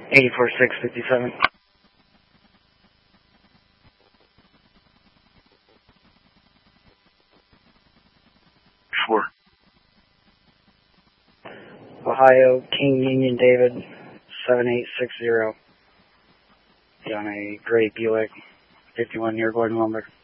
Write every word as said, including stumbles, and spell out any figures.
eighty-four six fifty-seven. Four. Ohio, King Union David, seven eight six zero. On a gray Buick, fifty-one year Gordon Lumber.